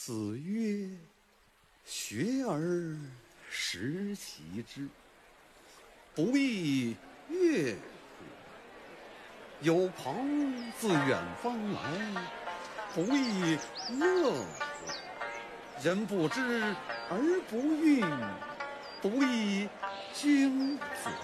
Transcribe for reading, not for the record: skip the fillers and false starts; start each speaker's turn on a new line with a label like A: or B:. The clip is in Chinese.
A: 子曰：学而时习之，不亦乐乎？有朋自远方来，不亦乐乎？人不知而不愠，不亦君子？